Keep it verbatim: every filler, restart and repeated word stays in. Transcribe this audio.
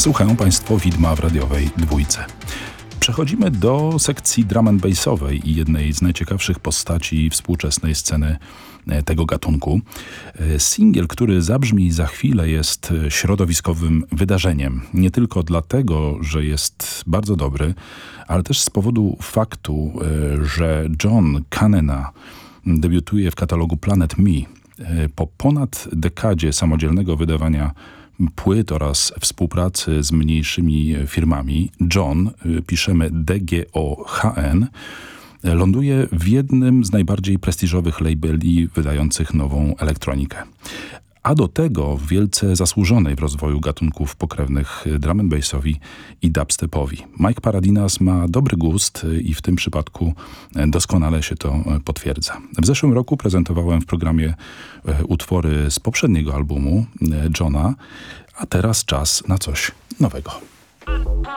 Słuchają Państwo Widma w radiowej dwójce. Przechodzimy do sekcji drum and bassowej i jednej z najciekawszych postaci współczesnej sceny tego gatunku. Singiel, który zabrzmi za chwilę, jest środowiskowym wydarzeniem. Nie tylko dlatego, że jest bardzo dobry, ale też z powodu faktu, że John Canena debiutuje w katalogu Planet Me. Po ponad dekadzie samodzielnego wydawania płyt oraz współpracy z mniejszymi firmami, John, piszemy D G O H N, ląduje w jednym z najbardziej prestiżowych labeli wydających nową elektronikę. A do tego wielce zasłużonej w rozwoju gatunków pokrewnych drum and bassowi i dubstepowi. Mike Paradinas ma dobry gust i w tym przypadku doskonale się to potwierdza. W zeszłym roku prezentowałem w programie utwory z poprzedniego albumu Johna, a teraz czas na coś nowego.